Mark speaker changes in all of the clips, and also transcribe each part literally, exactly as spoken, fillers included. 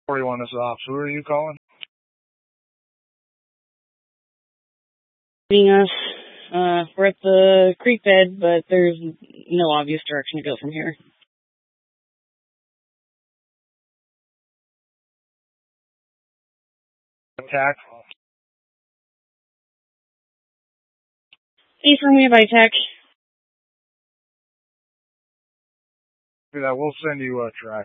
Speaker 1: forty-one, this is Ops. Who are you calling?
Speaker 2: Us. Uh, we're at the creek bed, but there's no obvious direction to go from here.
Speaker 1: Attack.
Speaker 2: East from me by tech.
Speaker 1: Yeah, we'll send you a track.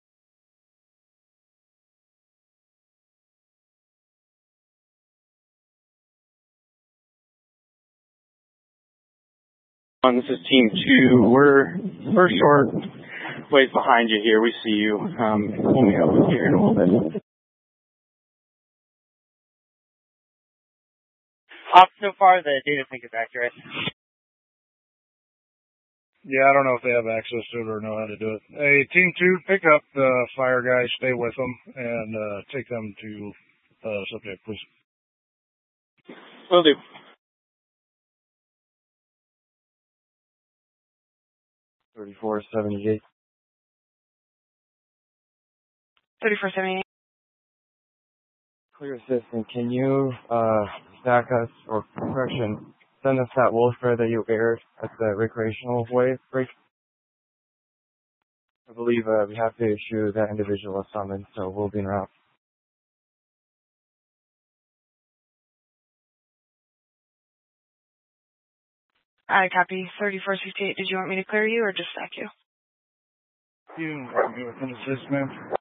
Speaker 3: This is team two. We're we're short ways behind you here. We see you. Um, we'll meet up with you here in a little bit.
Speaker 4: Up so far, the data sync is accurate.
Speaker 1: Yeah, I don't know if they have access to it or know how to do it. Hey, team two, pick up the fire guys, stay with them, and uh, take them to uh, subject, please.
Speaker 3: Will do.
Speaker 5: thirty-four seventy-eight.
Speaker 2: thirty-four seventy-eight.
Speaker 5: Clear assistant, can you uh, stack us, or correction, send us that wolf bear that you aired at the recreational way break? I believe uh, we have to issue that individual a summons, so we'll be en route.
Speaker 2: I copy. thirty-four sixty-eight. Did you want me to clear you or just stack you?
Speaker 1: You can do with an assist, ma'am.